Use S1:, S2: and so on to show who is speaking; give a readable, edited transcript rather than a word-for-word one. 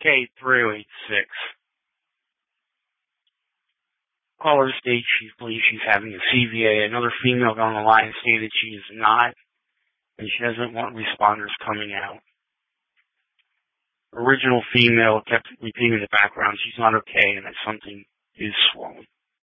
S1: K386. Caller states she believes she's having a CVA. Another female on the line stated she is not, and she doesn't want responders coming out. Original female kept repeating in the background she's not okay and that something is swollen.